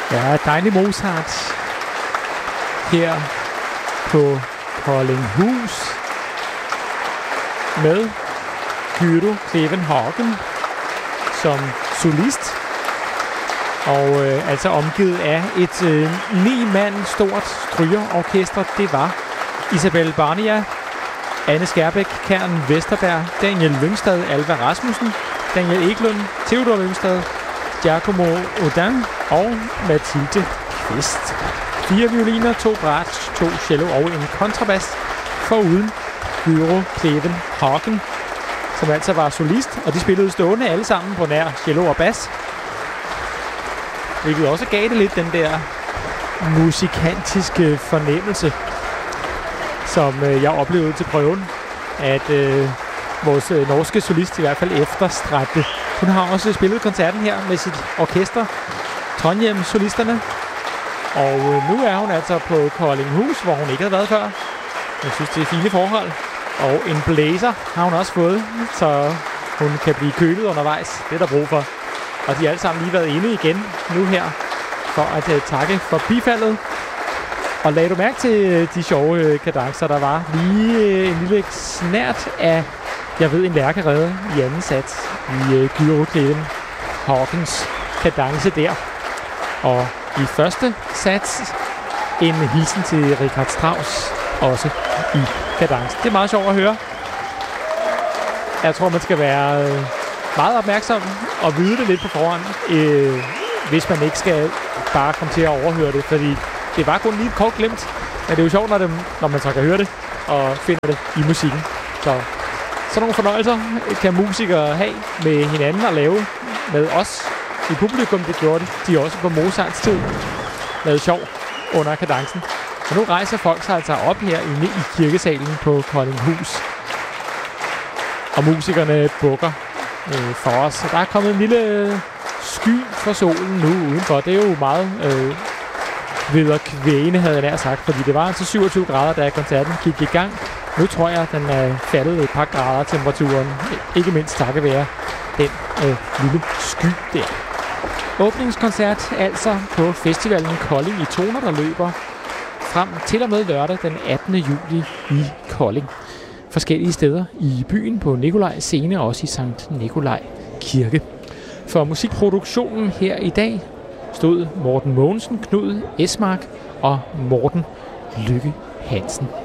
Ja, dejlig Mozart her på Koldinghus med Gyro Kleven Hagen som solist. Og altså omgivet af et 9-mand stort strygerorkester. Det var Isabel Barnia, Anne Skærbæk, Karen Vesterberg, Daniel Lyngstad, Alva Rasmussen, Daniel Eklund, Theodor Lyngstad, Giacomo Odin og Mathilde Kvist. 4 violiner, 2 bratsch, 2 cello og en kontrabas, foruden Gyro Kleven Hagen, som altså var solist, og de spillede stående alle sammen på nær cello og bas. Hvilket også gav det lidt den der musikantiske fornemmelse, som jeg oplevede til prøven, at vores norske solist i hvert fald efterstræbte. Hun har også spillet koncerten her med sit orkester, Trondheim-solisterne. Og nu er hun altså på Koldinghus, hvor hun ikke havde været før. Jeg synes, det er fine forhold. Og en blæser har hun også fået, så hun kan blive kølet undervejs. Det er der brug for. Og de har alle sammen lige været inde igen nu her, for at takke for bifaldet. Og lagde du mærke til de sjove kadencer, der var? Lige en lille snært af, jeg ved, en lærkerede i anden sats i Gyro Kleven Hagens kadence der. Og i første sats en hilsen til Richard Strauss, også i kadence. Det er meget sjovt at høre. Jeg tror, man skal være meget opmærksom og vide det lidt på forhånd, hvis man ikke skal bare komme til at overhøre det, fordi det var kun lige et kort glimt, men det er jo sjovt, når man så kan høre det og finder det i musikken. Så sådan nogle fornøjelser kan musikere have med hinanden og lave med os i publikum. Det gjorde de også på Mozarts tid. Lavede sjov under kadencen. Og nu rejser folk sig altså op her inde i kirkesalen på Koldinghus. Og musikerne bukker for os. Så der er kommet en lille sky for solen nu udenfor. Det er jo meget vederkvægende, havde jeg nær sagt, fordi det var altså 27 grader, da koncerten gik i gang. Nu tror jeg, at den er faldet et par grader temperaturen. Ikke mindst takket være den lille sky der. Åbningskoncert altså på festivalen Kolding i toner, der løber frem til og med lørdag den 18. juli i Kolding. Forskellige steder i byen på Nikolaj Scene og også i Sankt Nikolaj Kirke. For musikproduktionen her i dag stod Morten Mogensen, Knud Esmark og Morten Lykke Hansen.